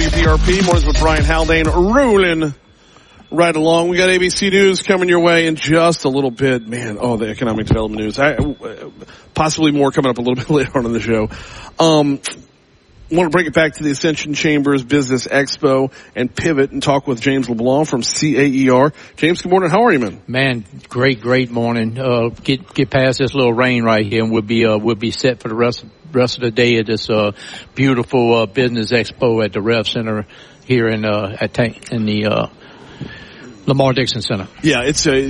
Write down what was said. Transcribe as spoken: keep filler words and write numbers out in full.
W P R P. Mornings with Brian Haldane rolling right along. We got A B C News coming your way in just a little bit. Man, oh, the economic development news. I, possibly more coming up a little bit later on in the show. Um, I want to bring it back to the Ascension Chambers Business Expo and pivot and talk with James LeBlanc from C A E R. James, good morning. How are you, man? Man, great, great morning. Uh, get get past this little rain right here, and we'll be uh, we'll be set for the rest rest of the day at this uh, beautiful uh, business expo at the Rev Center here in uh, at in the uh, Lamar Dixon Center. Yeah, it's a